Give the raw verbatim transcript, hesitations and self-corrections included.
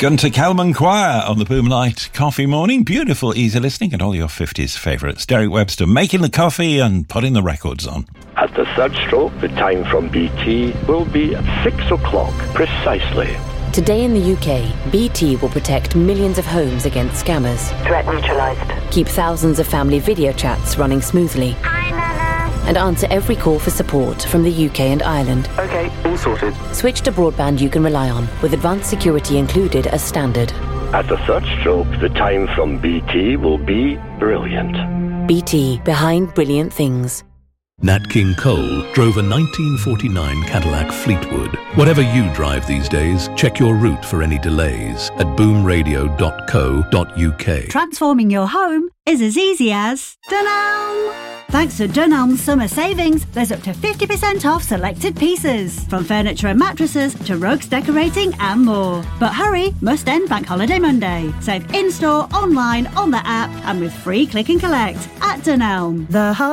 Gunter Kelman Choir on the Boomlight Coffee Morning. Beautiful, easy listening and all your fifties favourites. Derek Webster making the coffee and putting the records on. At the third stroke, the time from B T will be at six o'clock precisely. Today in the U K, B T will protect millions of homes against scammers. Threat neutralised. Keep thousands of family video chats running smoothly. Hi, Nana. And answer every call for support from the U K and Ireland. Okay, all sorted. Switch to broadband you can rely on, with advanced security included as standard. At the third stroke, the time from B T will be brilliant. B T, behind brilliant things. Nat King Cole drove a nineteen forty-nine Cadillac Fleetwood. Whatever you drive these days, check your route for any delays at boom radio dot co dot U K. Transforming your home is as easy as Dunelm. Thanks to Dunelm's summer savings, there's up to fifty percent off selected pieces, from furniture and mattresses to rugs, decorating and more. But hurry, must end Bank Holiday Monday. Save in-store, online, on the app and with free click and collect at Dunelm. The home